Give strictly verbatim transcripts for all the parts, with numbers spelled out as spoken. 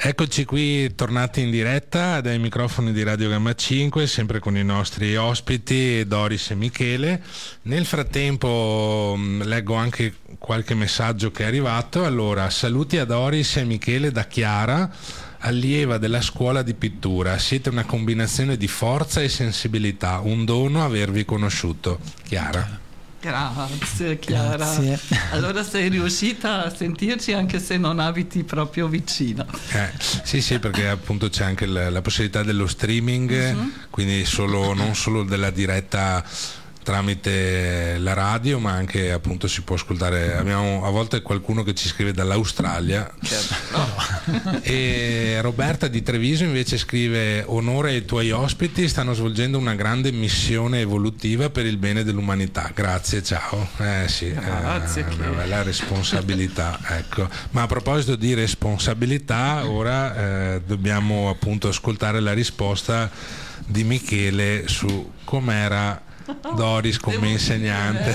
Eccoci qui tornati in diretta dai microfoni di Radio Gamma cinque, sempre con i nostri ospiti Doris e Michele. Nel frattempo mh, leggo anche qualche messaggio che è arrivato. Allora, saluti a Doris e Michele da Chiara, allieva della scuola di pittura. Siete una combinazione di forza e sensibilità, un dono avervi conosciuto. Chiara. Grazie Chiara. Grazie. Allora sei riuscita a sentirci anche se non abiti proprio vicino. Eh, sì sì, perché appunto c'è anche la, la possibilità dello streaming, uh-huh. quindi solo, non solo della diretta tramite la radio, ma anche appunto si può ascoltare. Abbiamo a volte qualcuno che ci scrive dall'Australia. Certo. No. E Roberta di Treviso invece scrive: onore ai tuoi ospiti, stanno svolgendo una grande missione evolutiva per il bene dell'umanità. Grazie, ciao. Eh sì, Grazie, è che... una bella responsabilità. Ecco. Ma a proposito di responsabilità, ora eh, dobbiamo appunto ascoltare la risposta di Michele su com'era Doris come insegnante.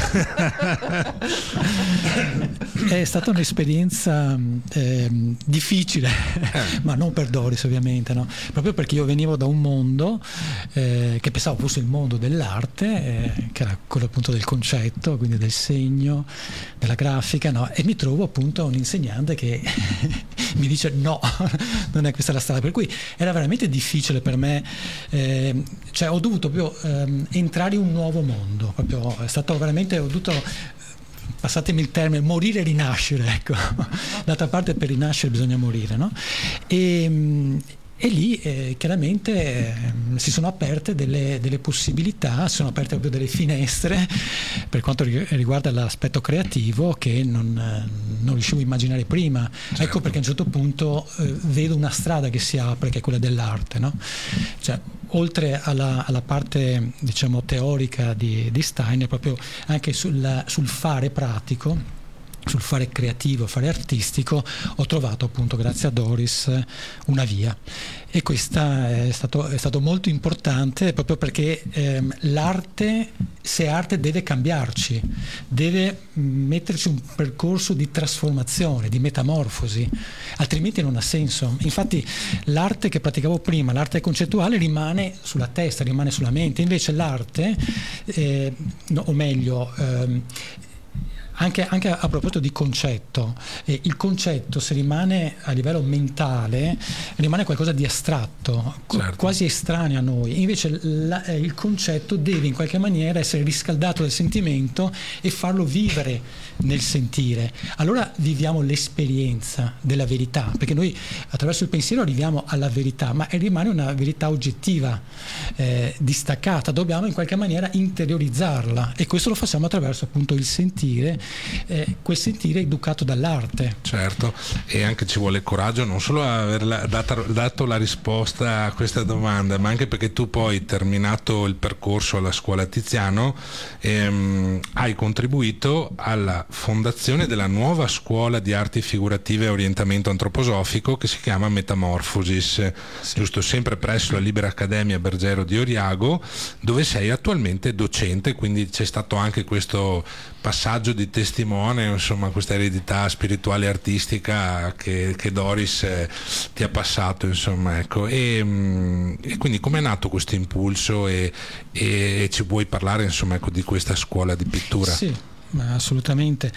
È stata un'esperienza eh, difficile, eh. ma non per Doris ovviamente, no? Proprio perché io venivo da un mondo eh, che pensavo fosse il mondo dell'arte, eh, che era quello appunto del concetto, quindi del segno, della grafica, no? E mi trovo appunto un insegnante che mi dice no, non è questa la strada, per cui era veramente difficile per me, eh, cioè ho dovuto proprio eh, entrare in un nuovo mondo, proprio è stato veramente, ho dovuto, passatemi il termine, morire e rinascere, ecco. D'altra parte per rinascere bisogna morire, no? E, e lì eh, chiaramente eh, si sono aperte delle, delle possibilità, si sono aperte proprio delle finestre per quanto riguarda l'aspetto creativo che non, non riuscivo a immaginare prima. Certo. Ecco perché a un certo punto eh, vedo una strada che si apre, che è quella dell'arte, no? Cioè, oltre alla, alla parte diciamo teorica di, di Steiner, proprio anche sul, sul fare pratico, sul fare creativo, fare artistico, ho trovato appunto grazie a Doris una via, e questa è stato, è stato molto importante proprio perché ehm, l'arte, se arte, deve cambiarci, deve metterci un percorso di trasformazione, di metamorfosi, altrimenti non ha senso. Infatti l'arte che praticavo prima, l'arte concettuale, rimane sulla testa, rimane sulla mente, invece l'arte eh, no, o meglio ehm, Anche, anche a proposito di concetto, eh, il concetto, se rimane a livello mentale, rimane qualcosa di astratto, certo. quasi estraneo a noi. Invece la, eh, il concetto deve in qualche maniera essere riscaldato dal sentimento e farlo vivere nel sentire. Allora viviamo l'esperienza della verità, perché noi attraverso il pensiero arriviamo alla verità, ma rimane una verità oggettiva, eh, distaccata. Dobbiamo in qualche maniera interiorizzarla, e questo lo facciamo attraverso appunto il sentire. Eh, quel sentire educato dall'arte. Certo, e anche ci vuole coraggio non solo aver dato, dato la risposta a questa domanda, ma anche perché tu poi, terminato il percorso alla scuola Tiziano, ehm, hai contribuito alla fondazione della nuova scuola di arti figurative e orientamento antroposofico che si chiama Metamorphosis, sì. giusto, sempre presso la Libera Accademia Bergero di Oriago, dove sei attualmente docente, quindi c'è stato anche questo passaggio di testimone, insomma, questa eredità spirituale e artistica che, che Doris eh, ti ha passato, insomma, ecco. E, mh, e quindi com'è nato questo impulso, e, e, e ci vuoi parlare, insomma, ecco, di questa scuola di pittura? Sì, assolutamente.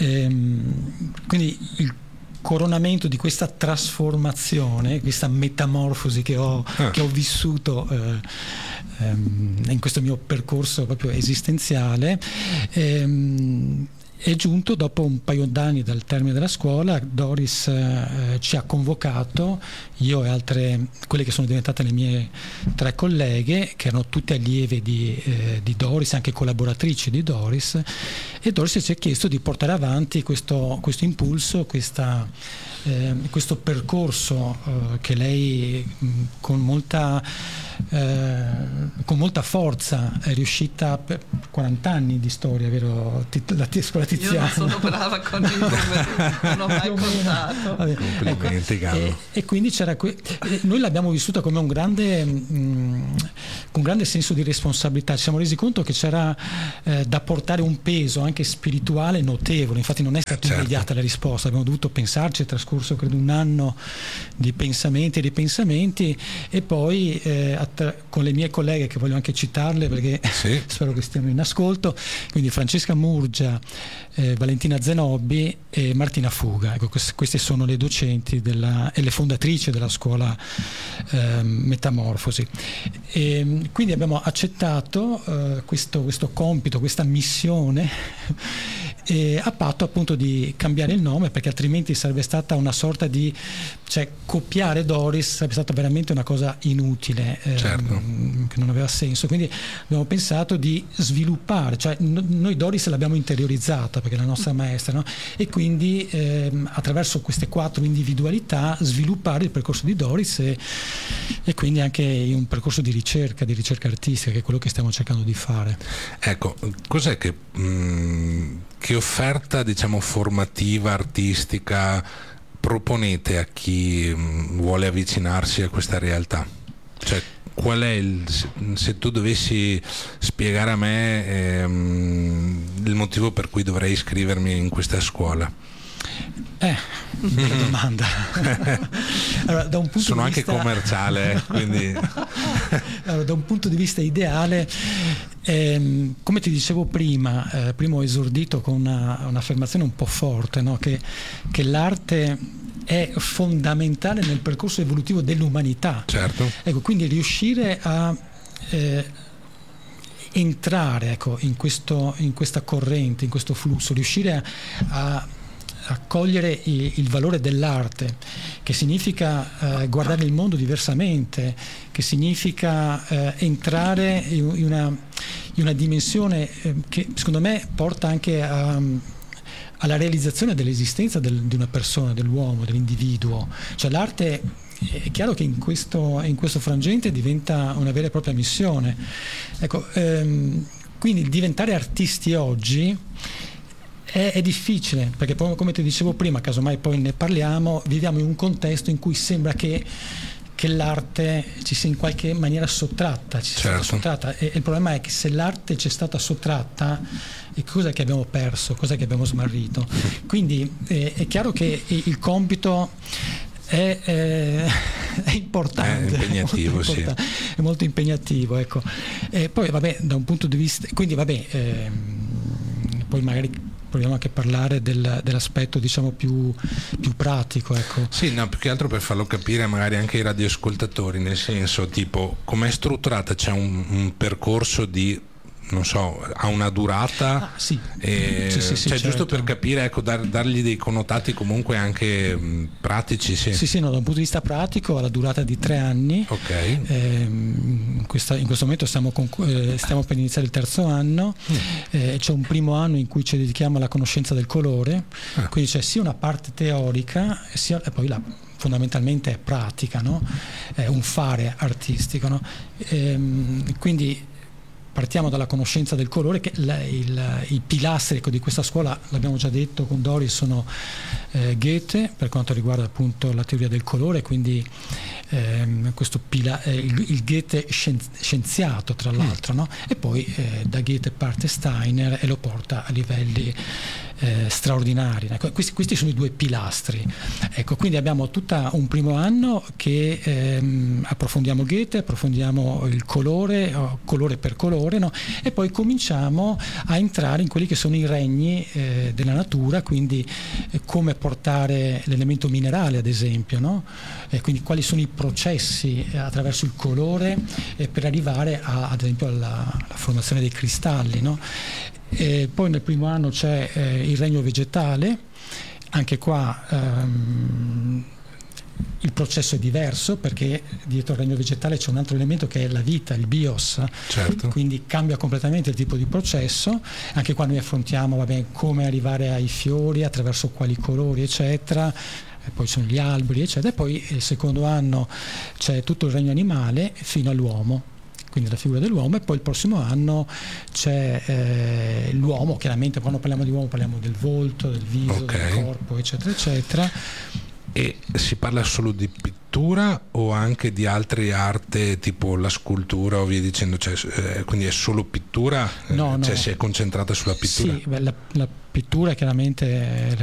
Ehm, quindi il coronamento di questa trasformazione, questa metamorfosi che ho, ah. che ho vissuto eh, ehm, in questo mio percorso proprio esistenziale, ehm, è giunto dopo un paio d'anni dal termine della scuola. Doris eh, ci ha convocato, io e altre, quelle che sono diventate le mie tre colleghe, che erano tutte allieve di, eh, di Doris, anche collaboratrici di Doris, e Doris ci ha chiesto di portare avanti questo, questo impulso, questa, eh, questo percorso eh, che lei mh, con molta eh, con molta forza è riuscita, per quaranta anni di storia, vero? La scuola Tiziano. Io non sono brava con i numeri, non ho mai contato. Complimenti, ecco, e, e quindi c'era que- noi l'abbiamo vissuta come un grande mh, con grande senso di responsabilità. Ci siamo resi conto che c'era eh, da portare un peso anche spirituale notevole, infatti non è stata certo. immediata la risposta, abbiamo dovuto pensarci e trascorrere trascorso credo un anno di pensamenti e ripensamenti, e poi eh, attra- con le mie colleghe, che voglio anche citarle perché sì. spero che stiano in ascolto, quindi Francesca Murgia, eh, Valentina Zenobbi e Martina Fuga. Ecco, queste, queste sono le docenti della, e le fondatrici della scuola eh, Metamorfosi. E quindi abbiamo accettato eh, questo, questo compito, questa missione e a patto appunto di cambiare il nome, perché altrimenti sarebbe stata una sorta di, cioè copiare Doris sarebbe stata veramente una cosa inutile, eh, certo. che non aveva senso. Quindi abbiamo pensato di sviluppare, cioè no, noi Doris l'abbiamo interiorizzata perché è la nostra maestra, no? E quindi ehm, attraverso queste quattro individualità sviluppare il percorso di Doris e, e quindi anche un percorso di ricerca, di ricerca artistica, che è quello che stiamo cercando di fare. Ecco, cos'è che mh, che offerta, diciamo, formativa, artistica proponete a chi mh, vuole avvicinarsi a questa realtà? Cioè, qual è il, se tu dovessi spiegare a me ehm, il motivo per cui dovrei iscrivermi in questa scuola? Eh, bella domanda. Allora, da un punto sono di anche vista... commerciale, quindi allora, da un punto di vista ideale, ehm, come ti dicevo prima, eh, prima ho esordito con una, un'affermazione un po' forte, no? che, che l'arte è fondamentale nel percorso evolutivo dell'umanità. Certo. Ecco, quindi riuscire a eh, entrare, ecco, in, questo, in questa corrente, in questo flusso, riuscire a, a a cogliere il, il valore dell'arte, che significa eh, guardare il mondo diversamente, che significa eh, entrare in una, in una dimensione eh, che secondo me porta anche a, alla realizzazione dell'esistenza del, di una persona, dell'uomo, dell'individuo. Cioè l'arte è chiaro che in questo, in questo frangente diventa una vera e propria missione. Ecco, ehm, quindi diventare artisti oggi È, è difficile, perché poi, come ti dicevo prima, casomai poi ne parliamo, viviamo in un contesto in cui sembra che, che l'arte ci sia in qualche maniera sottratta, ci sia certo. stata sottratta, e, e il problema è che se l'arte ci è stata sottratta, e cosa che abbiamo perso, cosa che abbiamo smarrito. Quindi eh, è chiaro che il compito è, è, è importante, è impegnativo, molto importante, sì. È molto impegnativo, ecco. E poi vabbè, da un punto di vista, quindi vabbè, ehm, poi magari proviamo anche a parlare del, dell'aspetto, diciamo, più, più pratico, ecco. Sì, no, più che altro per farlo capire magari anche ai radioascoltatori, nel senso, tipo, com'è strutturata? C'è un, un percorso di, non so, ha una durata? Ah, sì. E, sì, sì, sì, cioè certo. Giusto per capire, ecco, dar, dargli dei connotati comunque anche mh, pratici, sì. Sì, sì, no, da un punto di vista pratico ha la durata di tre anni. Ok. Eh, in, questa, in questo momento stiamo, con, eh, stiamo per iniziare il terzo anno. Mm. Eh, c'è un primo anno in cui ci dedichiamo alla conoscenza del colore, ah. quindi c'è sia una parte teorica sia, e poi la fondamentalmente è pratica, no? È un fare artistico, no? Ehm, quindi partiamo dalla conoscenza del colore, che la, il, i pilastri, ecco, di questa scuola, l'abbiamo già detto con Doris, sono eh, Goethe per quanto riguarda appunto la teoria del colore, quindi ehm, questo pila, eh, il, il Goethe scienziato tra l'altro, no? E poi eh, da Goethe parte Steiner e lo porta a livelli eh, straordinari. Ecco, questi, questi sono i due pilastri. Ecco, quindi abbiamo tutto un primo anno che ehm, approfondiamo Goethe, approfondiamo il colore, oh, colore per colore, no? E poi cominciamo a entrare in quelli che sono i regni eh, della natura, quindi eh, come portare l'elemento minerale, ad esempio, no? E quindi quali sono i processi eh, attraverso il colore eh, per arrivare a, ad esempio alla, alla formazione dei cristalli, no? E poi nel primo anno c'è eh, il regno vegetale, anche qua ehm, il processo è diverso, perché dietro il regno vegetale c'è un altro elemento che è la vita, il bios, certo. Quindi cambia completamente il tipo di processo. Anche qua noi affrontiamo vabbè, come arrivare ai fiori, attraverso quali colori, eccetera. E poi sono gli alberi, eccetera. E poi il secondo anno c'è tutto il regno animale fino all'uomo, quindi la figura dell'uomo, e poi il prossimo anno c'è eh, l'uomo. Chiaramente quando parliamo di uomo parliamo del volto, del viso, okay. del corpo, eccetera, eccetera. E si parla solo di pittura o anche di altre arte tipo la scultura o via dicendo, cioè, eh, quindi è solo pittura? No, cioè no. Si è concentrata sulla pittura? Sì, beh, la, la pittura chiaramente